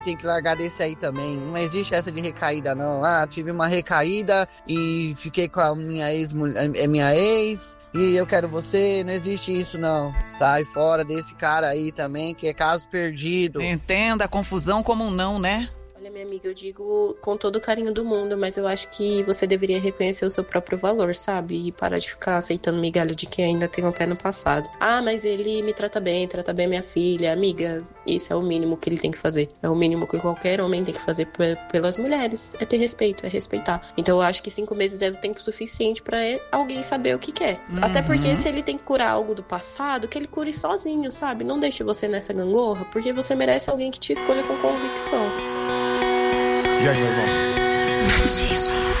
tem que largar desse aí também. Não existe essa de recaída, não. Ah, tive uma recaída e fiquei com a minha ex, e eu quero você. Não existe isso, não. Sai fora desse cara aí também, que é caso perdido. Entenda a confusão como um não, né? Olha, minha amiga, eu digo com todo o carinho do mundo, mas eu acho que você deveria reconhecer o seu próprio valor, sabe? E parar de ficar aceitando migalha de quem ainda tem um pé no passado. Ah, mas ele me trata bem minha filha. Amiga, isso é o mínimo que ele tem que fazer. É o mínimo que qualquer homem tem que fazer pelas mulheres. É ter respeito, é respeitar. Então eu acho que 5 meses é o tempo suficiente pra alguém saber o que quer. Até porque se ele tem que curar algo do passado, que ele cure sozinho, sabe? Não deixe você nessa gangorra, porque você merece alguém que te escolha com convicção. E aí, meu irmão? Notícia.